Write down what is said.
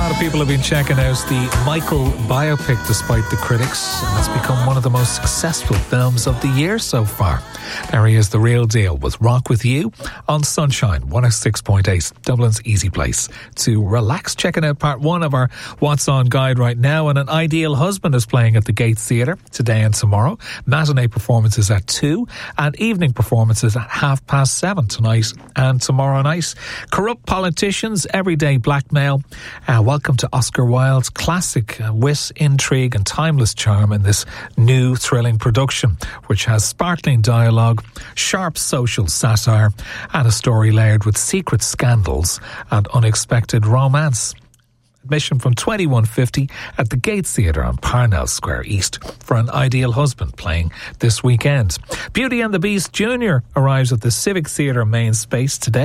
lot of people have been checking out the Michael biopic despite the critics, and it's become one of the most successful films of the year so far. There he is, The Real Deal, with Rock With You on Sunshine 106.8, Dublin's easy place to relax. Checking out part one of our What's On guide right now, and An Ideal Husband is playing at the Gates Theatre today and tomorrow. Matinee performances at 2 and evening performances at 7:30 tonight and tomorrow night. Corrupt Politicians, Everyday Blackmail. Welcome to Oscar Wilde's classic wit, intrigue and timeless charm in this new thrilling production, which has sparkling dialogue, sharp social satire and a story layered with secret scandals and unexpected romance. Admission from $21.50 at the Gates Theatre on Parnell Square East for An Ideal Husband playing this weekend. Beauty and the Beast Jr. arrives at the Civic Theatre main space today.